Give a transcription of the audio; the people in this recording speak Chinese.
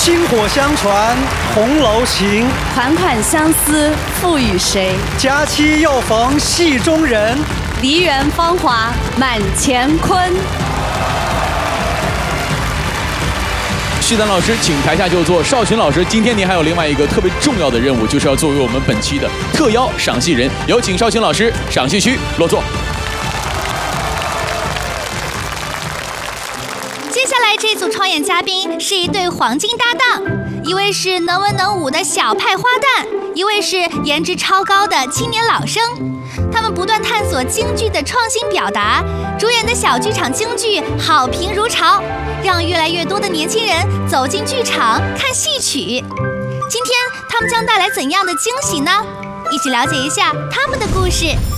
薪火相传红楼情， 款款相思付与谁？ 佳期又逢戏中人， 梨园芳华满乾坤。 旭丹老师，请台下就座。少群老师，今天您还有另外一个特别重要的任务，就是要作为我们本期的特邀赏戏人。有请少群老师，赏戏区落座。 接下来这组创演嘉宾是一对黄金搭档，一位是能文能武的小派花旦，一位是颜值超高的青年老生。他们不断探索京剧的创新表达，主演的小剧场京剧好评如潮，让越来越多的年轻人走进剧场看戏曲。今天他们将带来怎样的惊喜呢？一起了解一下他们的故事。